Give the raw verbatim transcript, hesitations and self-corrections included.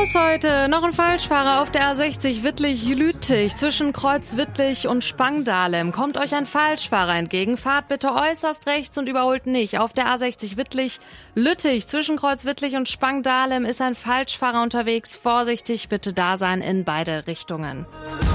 Los heute, noch ein Falschfahrer auf der A sechzig Wittlich-Lüttich. Zwischen Kreuz Wittlich und Spangdahlem kommt euch ein Falschfahrer entgegen. Fahrt bitte äußerst rechts und überholt nicht. Auf der A sechzig Wittlich-Lüttich, zwischen Kreuz Wittlich und Spangdahlem ist ein Falschfahrer unterwegs. Vorsichtig bitte da sein in beide Richtungen.